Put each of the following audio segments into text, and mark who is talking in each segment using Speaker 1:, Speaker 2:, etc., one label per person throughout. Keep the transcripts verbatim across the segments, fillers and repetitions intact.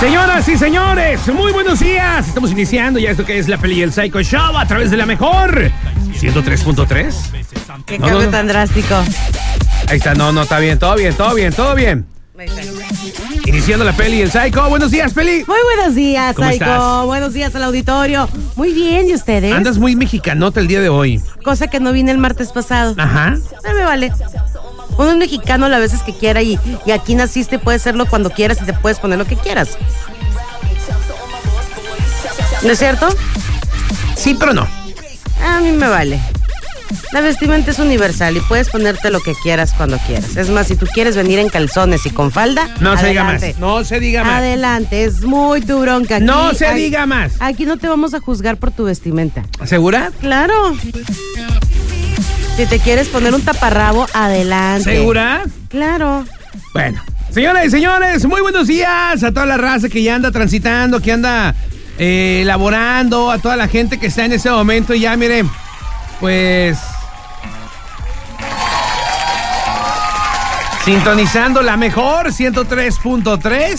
Speaker 1: Señoras y señores, muy buenos días. Estamos iniciando ya esto que es La Peli y el Psycho Show a través de la mejor ciento tres punto tres.
Speaker 2: Qué
Speaker 1: no,
Speaker 2: cambio
Speaker 1: no, no.
Speaker 2: tan drástico.
Speaker 1: Ahí está, no, no, está bien, todo bien, todo bien, todo bien. Iniciando La Peli y el Psycho. Buenos días, Peli.
Speaker 2: Muy buenos días,
Speaker 1: ¿Cómo
Speaker 2: Psycho.
Speaker 1: estás?
Speaker 2: Buenos días al auditorio. Muy bien, ¿y ustedes?
Speaker 1: Andas muy mexicanota el día de hoy.
Speaker 2: Cosa que no vine el martes pasado.
Speaker 1: Ajá.
Speaker 2: No me vale. Uno es mexicano las veces que quiera y, y aquí naciste, puedes serlo cuando quieras y te puedes poner lo que quieras. ¿No es cierto?
Speaker 1: Sí, pero no.
Speaker 2: A mí me vale. La vestimenta es universal y puedes ponerte lo que quieras cuando quieras. Es más, si tú quieres venir en calzones y con falda,
Speaker 1: No se diga
Speaker 2: adelante.
Speaker 1: más. No se diga más.
Speaker 2: Adelante, es muy tu bronca. Aquí,
Speaker 1: No se
Speaker 2: aquí-
Speaker 1: diga más.
Speaker 2: Aquí no te vamos a juzgar por tu vestimenta.
Speaker 1: ¿Segura?
Speaker 2: Claro. Si te quieres poner un taparrabo, adelante.
Speaker 1: ¿Segura?
Speaker 2: Claro.
Speaker 1: Bueno, señoras y señores, muy buenos días a toda la raza que ya anda transitando, que anda eh, laborando, a toda la gente que está en ese momento y ya, miren, pues sintonizando la mejor ciento tres punto tres.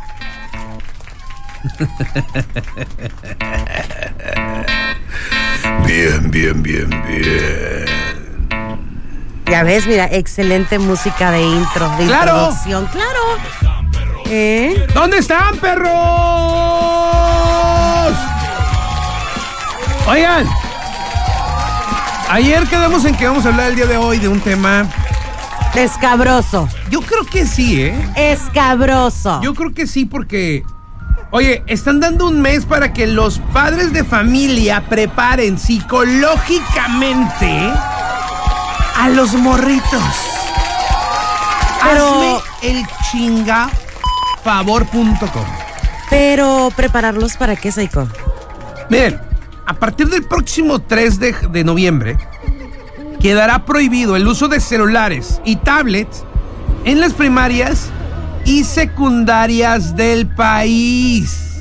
Speaker 1: Bien, bien, bien, bien.
Speaker 2: Ya ves, mira, excelente música de intro, de
Speaker 1: ¡Claro!
Speaker 2: introducción. Claro. ¿Eh?
Speaker 1: ¿Dónde están, perros? Oigan, ayer quedamos en que vamos a hablar el día de hoy de un tema.
Speaker 2: Escabroso.
Speaker 1: Yo creo que sí, ¿eh?
Speaker 2: Escabroso.
Speaker 1: Yo creo que sí porque, oye, están dando un mes para que los padres de familia preparen psicológicamente a los morritos.
Speaker 2: Pero-
Speaker 1: Hazme el chinga favor punto com.
Speaker 2: Pero, ¿prepararlos para qué, Psycho?
Speaker 1: Miren, a partir del próximo tres de, de noviembre quedará prohibido el uso de celulares y tablets en las primarias y secundarias del país.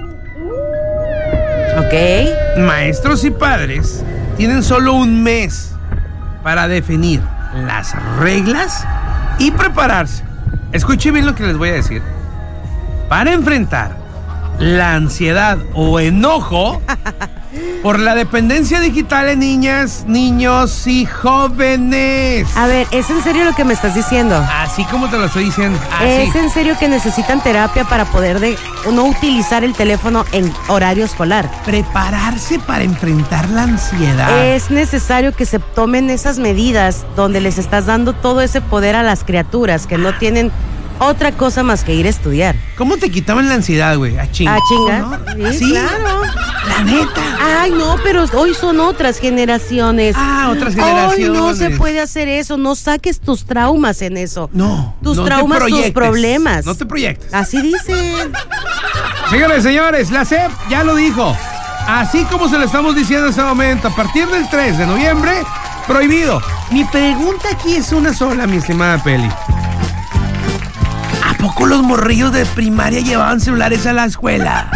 Speaker 2: Ok.
Speaker 1: Maestros y padres tienen solo un mes para definir las reglas y prepararse. Escuche bien lo que les voy a decir. Para enfrentar la ansiedad o enojo por la dependencia digital en niñas, niños y jóvenes.
Speaker 2: A ver, ¿es en serio lo que me estás diciendo?
Speaker 1: Así como te lo estoy diciendo. Así.
Speaker 2: ¿Es en serio que necesitan terapia para poder de, no utilizar el teléfono en horario escolar?
Speaker 1: Prepararse para enfrentar la ansiedad.
Speaker 2: Es necesario que se tomen esas medidas donde les estás dando todo ese poder a las criaturas que no tienen otra cosa más que ir a estudiar.
Speaker 1: ¿Cómo te quitaban la ansiedad, güey? A chinga.
Speaker 2: ¿A chinga?
Speaker 1: ¿No?
Speaker 2: Sí,
Speaker 1: ¿Así?
Speaker 2: claro.
Speaker 1: La neta.
Speaker 2: Ay, no, pero hoy son otras generaciones.
Speaker 1: Ah, otras generaciones.
Speaker 2: Hoy no se puede hacer eso. No saques tus traumas en eso.
Speaker 1: No.
Speaker 2: Tus
Speaker 1: no te
Speaker 2: traumas, tus
Speaker 1: proyectes.
Speaker 2: problemas.
Speaker 1: No te proyectes.
Speaker 2: Así dicen.
Speaker 1: Señores, señores, la S E P ya lo dijo. Así como se lo estamos diciendo en este momento, a partir del tres de noviembre, prohibido. Mi pregunta aquí es una sola, mi estimada Peli. ¿A poco los morrillos de primaria llevaban celulares a la escuela?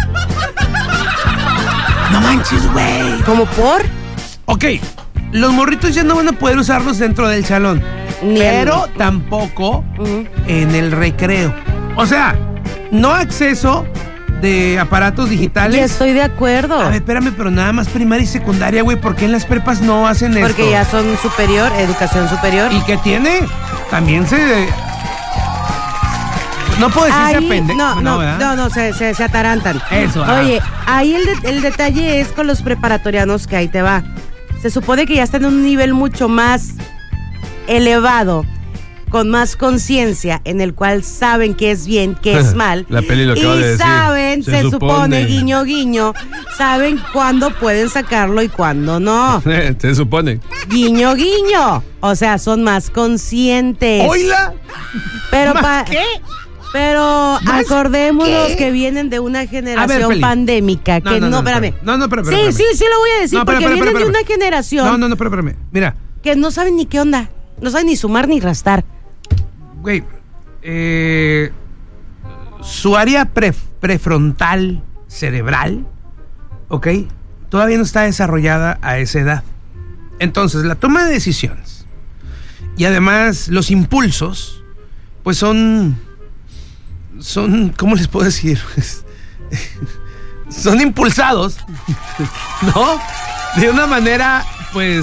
Speaker 1: No manches, güey.
Speaker 2: ¿Cómo por?
Speaker 1: Ok, los morritos ya no van a poder usarlos dentro del salón.
Speaker 2: Ni
Speaker 1: pero
Speaker 2: en-
Speaker 1: tampoco
Speaker 2: Ujú.
Speaker 1: en el recreo. O sea, no acceso de aparatos
Speaker 2: Y
Speaker 1: digitales.
Speaker 2: estoy de acuerdo.
Speaker 1: A ver, espérame, pero nada más primaria y secundaria, güey. ¿Por qué en las prepas no hacen esto?
Speaker 2: Porque ya son superior, educación superior.
Speaker 1: ¿Y qué tiene? También se... No puedo decir se
Speaker 2: Ahí-
Speaker 1: apende.
Speaker 2: no, no,
Speaker 1: ¿verdad?
Speaker 2: no, no, se, se, se atarantan.
Speaker 1: Eso, ajá.
Speaker 2: Oye, ahí el, de- el detalle es con los preparatorianos que ahí te va. Se supone que ya están en un nivel mucho más elevado, con más conciencia, en el cual saben qué es bien, qué es mal.
Speaker 3: La Peli lo
Speaker 2: y
Speaker 3: acaba de decir.
Speaker 2: saben, se,
Speaker 3: Se
Speaker 2: supone,
Speaker 3: supone.
Speaker 2: guiño, guiño, saben cuándo pueden sacarlo y cuándo no.
Speaker 3: Se supone.
Speaker 2: Guiño, guiño. O sea, son más conscientes.
Speaker 1: ¿Oíla?
Speaker 2: Pero
Speaker 1: ¿Más
Speaker 2: pa-
Speaker 1: qué?
Speaker 2: Pero
Speaker 1: ¿Más
Speaker 2: acordémonos
Speaker 1: qué?
Speaker 2: que vienen de una generación
Speaker 1: Peli.
Speaker 2: pandémica.
Speaker 1: No,
Speaker 2: Que
Speaker 1: no,
Speaker 2: no,
Speaker 1: no,
Speaker 2: espérame.
Speaker 1: espérame. No, no, espérame,
Speaker 2: Sí,
Speaker 1: espérame.
Speaker 2: sí, sí lo voy a decir,
Speaker 1: No, espera,
Speaker 2: porque
Speaker 1: espera,
Speaker 2: vienen
Speaker 1: espera,
Speaker 2: de una
Speaker 1: espérame.
Speaker 2: generación
Speaker 1: No, no, no, espérame, espérame. Mira,
Speaker 2: que no saben ni qué onda. No saben ni sumar ni restar.
Speaker 1: güey, eh, su área pre- prefrontal cerebral, ¿ok? Todavía no está desarrollada a esa edad. Entonces, la toma de decisiones y además los impulsos, pues son son, ¿cómo les puedo decir? Son impulsados, ¿no? De una manera, pues,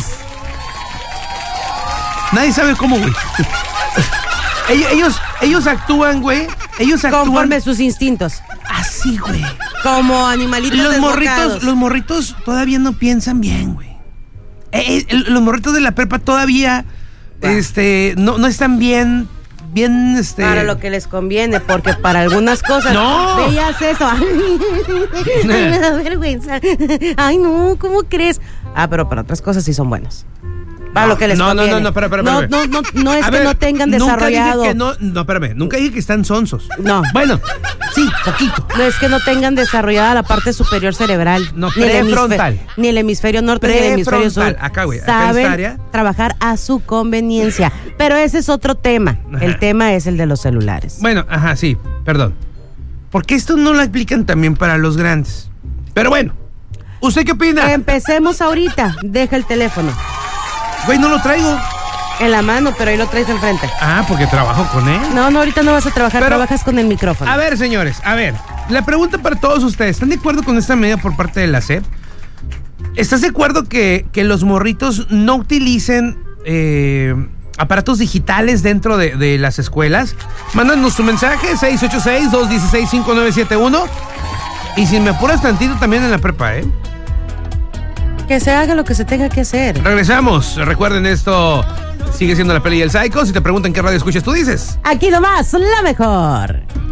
Speaker 1: nadie sabe cómo, güey. Ellos, ellos, ellos actúan, güey. Ellos actúan
Speaker 2: conforme sus instintos.
Speaker 1: Así, güey.
Speaker 2: Como animalitos
Speaker 1: Los
Speaker 2: desbocados.
Speaker 1: morritos, los morritos todavía no piensan bien, güey. Eh, eh, los morritos de la prepa todavía, wow. este, no, no están bien, bien, este.
Speaker 2: Para lo que les conviene, porque para algunas cosas.
Speaker 1: No.
Speaker 2: Veías eso. Ay, me da vergüenza. Ay, no, ¿cómo crees? Ah, pero para otras cosas sí son buenos. Para
Speaker 1: no,
Speaker 2: lo que les
Speaker 1: no,
Speaker 2: conviene.
Speaker 1: No, no, no, espera, espera,
Speaker 2: no,
Speaker 1: espera.
Speaker 2: no, no, no es
Speaker 1: A
Speaker 2: que
Speaker 1: ver,
Speaker 2: no tengan desarrollado.
Speaker 1: Nunca dije que no, no, espérame, nunca dije que están sonsos.
Speaker 2: No.
Speaker 1: Bueno, sí, poquito.
Speaker 2: No es que no tengan desarrollada la parte superior cerebral.
Speaker 1: No,
Speaker 2: ni el
Speaker 1: prefrontal.
Speaker 2: hemisferio, ni el hemisferio norte ni el hemisferio sur.
Speaker 1: Acá, güey, acá
Speaker 2: saben
Speaker 1: en esta área.
Speaker 2: trabajar a su conveniencia. Pero ese es otro tema.
Speaker 1: Ajá.
Speaker 2: El tema es el de los celulares.
Speaker 1: Bueno, ajá, sí, perdón. Porque esto no lo aplican también para los grandes. Pero bueno, ¿usted qué opina?
Speaker 2: Empecemos ahorita. Deja el teléfono.
Speaker 1: Güey, no lo traigo.
Speaker 2: En la mano, pero ahí lo traes enfrente.
Speaker 1: Ah, porque trabajo con él.
Speaker 2: No, no, ahorita no vas a trabajar,
Speaker 1: Pero,
Speaker 2: trabajas con el micrófono.
Speaker 1: A ver, señores, a ver. La pregunta para todos ustedes. ¿Están de acuerdo con esta medida por parte de la S E P? ¿Estás de acuerdo que, que los morritos no utilicen eh, aparatos digitales dentro de, de las escuelas? Mándanos tu mensaje, seis ocho seis, dos uno seis, cinco nueve siete uno. Y si me apuras tantito también en la prepa, ¿eh?
Speaker 2: Que se haga lo que se tenga que hacer.
Speaker 1: Regresamos. Recuerden, esto sigue siendo La Peli y el Psycho. Si te preguntan qué radio escuchas, tú dices.
Speaker 2: Aquí nomás, la mejor.